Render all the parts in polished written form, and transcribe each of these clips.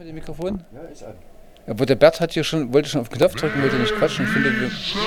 Ihr Mikrofon? Ja, ist an. Aber der Bert wollte schon auf den Knopf drücken, wollte nicht quatschen. Ich finde,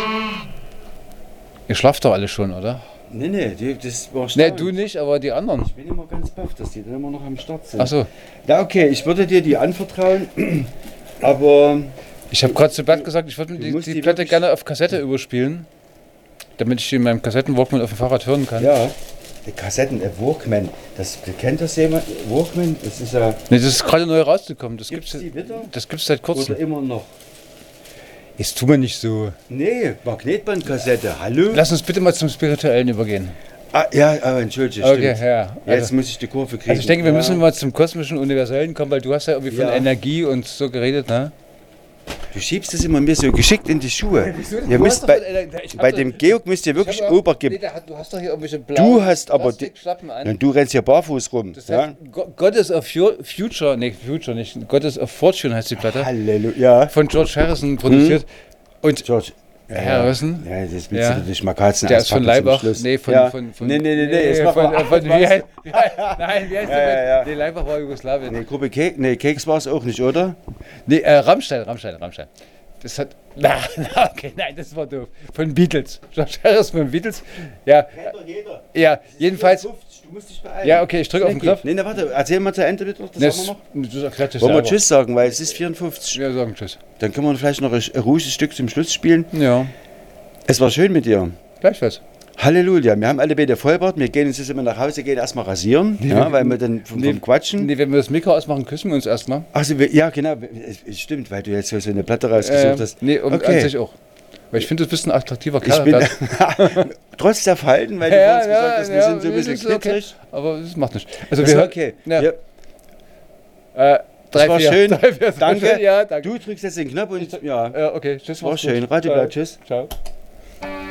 ihr schlaft doch alle schon, oder? Nee, das war Nee, du nicht, aber die anderen. Ich bin immer ganz baff, dass die dann immer noch am Start sind. Ach so. Ja, okay, ich würde dir die anvertrauen, aber... Ich habe gerade zu Bert gesagt, ich würde musst die die Platte wirklich- gerne auf Kassette überspielen, damit ich die in meinem Kassetten-Walkman auf dem Fahrrad hören kann. Ja, die Kassetten, Walkman, kennt das jemand? Walkman, das ist ja... Nee, das ist gerade neu rausgekommen. Das Gibt's gibt's die wieder? seit kurzem. Oder immer noch? Jetzt tu mir nicht so. Nee, Magnetbandkassette, hallo? Lass uns bitte mal zum Spirituellen übergehen. Ah, ja, entschuldige, Okay, stimmt. ja. Jetzt muss ich die Kurve kriegen. Also ich denke, wir Ja. müssen mal zum kosmischen Universellen kommen, weil du hast ja irgendwie von Ja. Energie und so geredet, ne? Du schiebst das immer mir so geschickt in die Schuhe. Wieso? Ihr Du müsst hast doch bei, von ich hab bei doch- dem Georg müsst ihr wirklich Ober geben. Du hast doch hier irgendwelche blauen Du hast aber Plastikschlappen an. Und du rennst hier barfuß rum. Das Ja? heißt, Goddess of Future, nee, Future nicht, Goddess of Fortune heißt die Platte, Halleluja. von George Harrison produziert. Und George. Harrison? Ja, das willst Ja. du natürlich mal katzen. der ist von auspacken zum Leibach. Schluss. Nee, von, ja. von Nee, jetzt mach von, mal. von, wie heißt, nein, wie heißt der? Ja. Nee, Leibach war Jugoslawien. Nee, Gruppe Keks, Keks war es auch nicht, oder? Nee, Rammstein. Das hat. Okay, nein, das war doof. Von Beatles. George Harrison von Beatles. Ja, Jeder. ja, jedenfalls. 54, du musst dich beeilen. Ja, okay, ich drücke auf den Knopf. Nee, warte, erzähl mal zu Ende bitte. Das haben wir noch. Das erklärt sich Wollen wir selber. Tschüss sagen, weil es ist 54. Wir sagen Tschüss. Dann können wir vielleicht noch ein ruhiges Stück zum Schluss spielen. Ja, Es war schön mit dir. gleichfalls. Halleluja, wir haben alle beide Vollbart. Wir gehen jetzt immer nach Hause, gehen erstmal rasieren, weil wir dann vom Quatschen. Nee, wenn wir das Mikro ausmachen, küssen wir uns erstmal. Achso, ja, genau. Es stimmt, weil du jetzt so eine Platte rausgesucht hast. Nee, und Okay. an sich auch. Weil ich finde, du bist ein attraktiver Ich Kerl. bin Das- trotz der Falten, weil du vorhin gesagt hast, wir sind so ein bisschen das ist okay. knittrig. Aber das macht nichts. Also Das wir war hören- okay. Ja. Ja. Das Das war schön. Das war Danke. schön. Ja, danke. Du drückst jetzt den Knopf und ja, Ja, okay. Tschüss. war mach's gut. schön. Radio, Ciao. tschüss. Ciao.